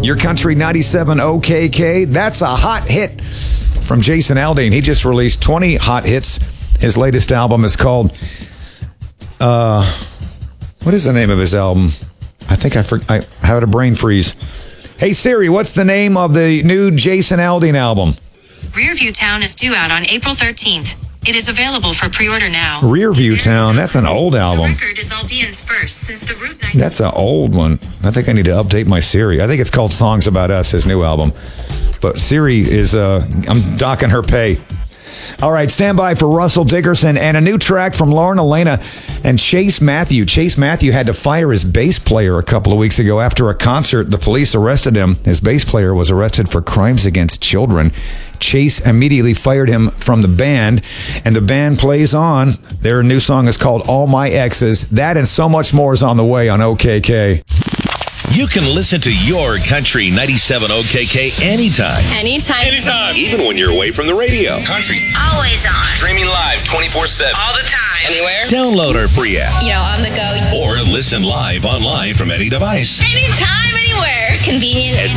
Your Country 97 OKK. That's a hot hit from Jason Aldean. He just released 20 hot hits. His latest album is called, what is the name of his album? I think I had a brain freeze. Hey Siri, what's the name of the new Jason Aldean album? Rearview Town is due out on April 13th. It is available for pre-order now. Rearview Town, that's an old album. The record is Aldean's first since the Route 9. That's an old one. I think I need to update my Siri. I think it's called Songs About Us, his new album. But Siri is, I'm docking her pay. All right, stand by for Russell Dickerson and a new track from Lauren Elena and Chase Matthew. Chase Matthew had to fire his bass player a couple of weeks ago after a concert. The police arrested him. His bass player was arrested for crimes against children. Chase immediately fired him from the band, and the band plays on. Their new song is called All My Exes. That and so much more is on the way on OKK. You can listen to your Country 97 OKK anytime. Anytime. Even when you're away from the radio. Country. Always on. Streaming live 24/7. All the time. Anywhere. Download our free app. On the go. Or listen live online from any device. Anytime, anywhere. Convenient. At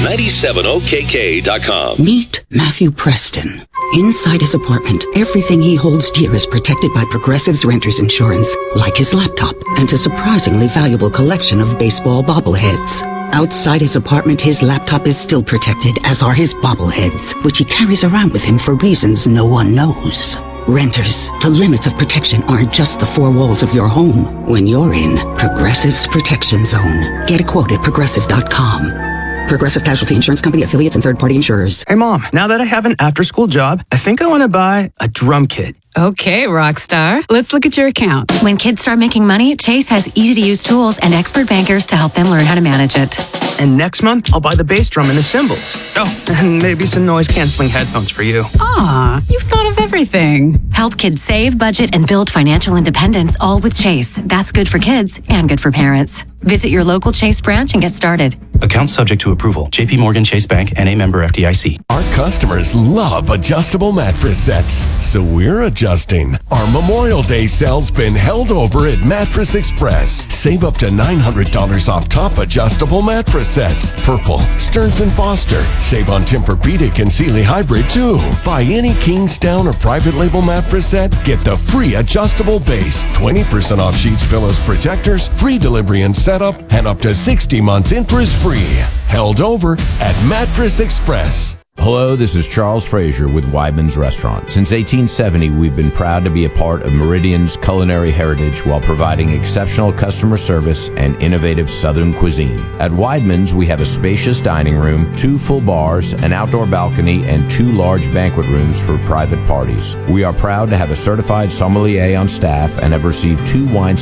97okk.com. Meet Matthew Preston. Inside his apartment, everything he holds dear is protected by Progressive's Renter's Insurance, like his laptop and a surprisingly valuable collection of baseball bobbleheads. Outside his apartment, his laptop is still protected, as are his bobbleheads, which he carries around with him for reasons no one knows. Renters, the limits of protection aren't just the four walls of your home. When you're in Progressive's Protection Zone, get a quote at Progressive.com. Progressive Casualty Insurance Company, affiliates, and third-party insurers. Hey, Mom, now that I have an after-school job, I think I want to buy a drum kit. Okay, Rockstar. Let's look at your account. When kids start making money, Chase has easy-to-use tools and expert bankers to help them learn how to manage it. And next month, I'll buy the bass drum and the cymbals. Oh, and maybe some noise-canceling headphones for you. Aw, you've thought of everything. Help kids save, budget, and build financial independence, all with Chase. That's good for kids and good for parents. Visit your local Chase branch and get started. Account subject to approval. J.P. Morgan Chase Bank and a member FDIC. Our customers love adjustable mattress sets, so we're adjusting. Our Memorial Day sale's been held over at Mattress Express. Save up to $900 off top adjustable mattress sets. Purple, Stearns & Foster. Save on Tempur-Pedic and Sealy Hybrid too. Buy any Kingstown or private label mattress set, get the free adjustable base, 20% off sheets, pillows, protectors, free delivery and setup, and up to 60 months interest free. Held over at Mattress Express. Hello, this is Charles Frazier with Weidman's Restaurant. Since 1870, we've been proud to be a part of Meridian's culinary heritage while providing exceptional customer service and innovative Southern cuisine. At Weidman's, we have a spacious dining room, 2 full bars, an outdoor balcony, and 2 large banquet rooms for private parties. We are proud to have a certified sommelier on staff and have received 2 wine